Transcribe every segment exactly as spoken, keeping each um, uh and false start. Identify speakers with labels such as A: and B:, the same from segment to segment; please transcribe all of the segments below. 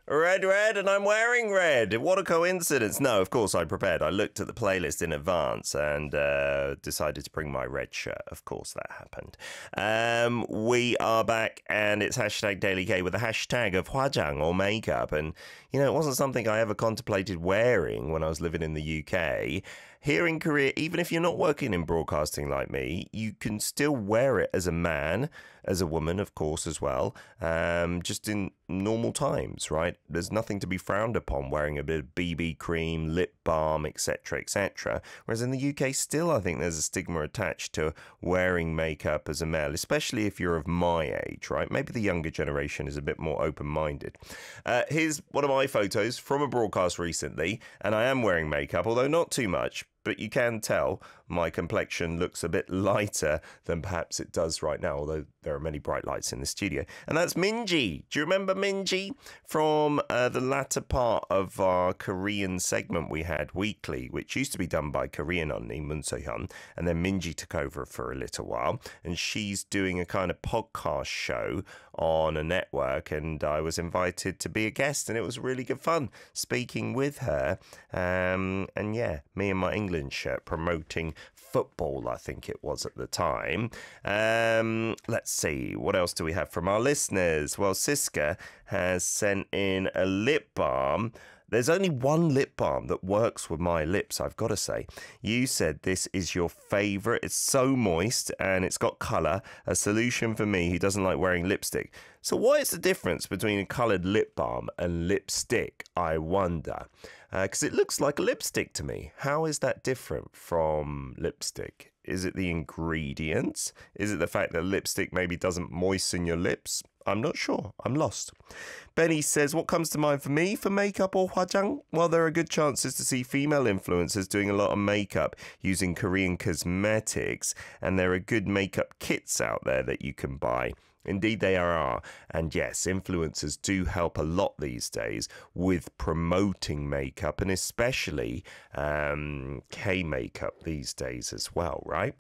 A: Red, red, and I'm wearing red. What a coincidence. No, of course I prepared. I looked at the playlist in advance and uh, decided to bring my red shirt. Of course that happened. Um, we are back, and it's hashtag Daily K with the hashtag of hwajang or makeup. And, you know, it wasn't something I ever contemplated wearing when I was living in the U K. Here in Korea, even if you're not working in broadcasting like me, you can still wear it as a man, as a woman, of course, as well, um, just in normal times, right? There's nothing to be frowned upon wearing a bit of B B cream, lip balm, et cetera, et cetera. Whereas in the U K, still, I think there's a stigma attached to wearing makeup as a male, especially if you're of my age, right? Maybe the younger generation is a bit more open-minded. Uh, here's one of my photos from a broadcast recently, and I am wearing makeup, although not too much. But you can tell my complexion looks a bit lighter than perhaps it does right now, although there are many bright lights in the studio. And that's Minji. Do you remember Minji from uh, the latter part of our Korean segment we had weekly, which used to be done by Korean only, Moon So-hyun, and then Minji took over for a little while. And she's doing a kind of podcast show on a network, and I was invited to be a guest, and it was really good fun speaking with her. Um, and yeah, me and my English shirt promoting football, I think it was at the time. Um, let's see, what else do we have from our listeners? Well, Siska has sent in a lip balm. There's only one lip balm that works with my lips, I've got to say. You said this is your favourite. It's so moist and it's got colour. A solution for me who doesn't like wearing lipstick. So what is the difference between a coloured lip balm and lipstick, I wonder? Because uh, it looks like a lipstick to me. How is that different from lipstick? Is it the ingredients? Is it the fact that lipstick maybe doesn't moisten your lips? I'm not sure. I'm lost. Benny says, what comes to mind for me for makeup or hwajang? Well, there are good chances to see female influencers doing a lot of makeup using Korean cosmetics, and there are good makeup kits out there that you can buy. Indeed, they are. And yes, influencers do help a lot these days with promoting makeup, and especially um, K-makeup these days as well, right?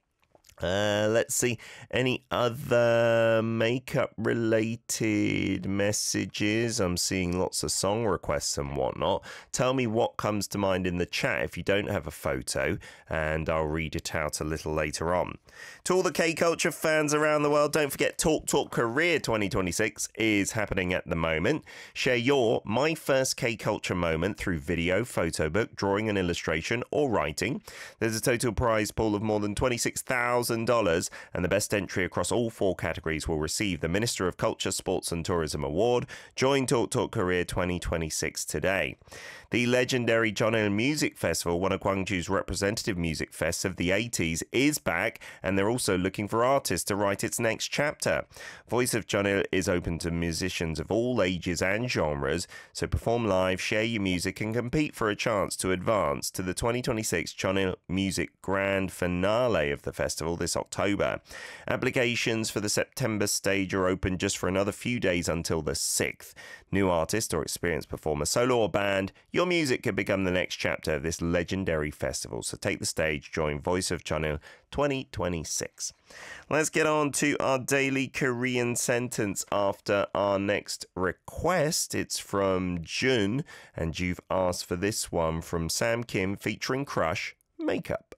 A: Uh, let's see, any other makeup related messages? I'm seeing lots of song requests and whatnot. Tell me what comes to mind in the chat if you don't have a photo, and I'll read it out a little later on. To all the K-Culture fans around the world, don't forget Talk Talk Korea twenty twenty-six is happening at the moment. Share your My First K-Culture moment through video, photo book, drawing and illustration, or writing. There's a total prize pool of more than twenty-six thousand dollars, and the best entry across all four categories will receive the Minister of Culture, Sports and Tourism Award. Join Talk Talk Korea twenty twenty-six today. The legendary Jeonil Music Festival, one of Gwangju's representative music fests of the eighties, is back, and they're also looking for artists to write its next chapter. Voice of Jeonil is open to musicians of all ages and genres, so perform live, share your music, and compete for a chance to advance to the twenty twenty-six Jeonil Music Grand Finale of the festival this October. Applications for the September stage are open just for another few days until the sixth. New artist or experienced performer, solo or band, your music could become the next chapter of this legendary festival. So take the stage, join Voice of Jeonil twenty twenty-six. Let's get on to our daily Korean sentence after our next request. It's from Jun, and you've asked for this one from Sam Kim featuring Crush, Makeup.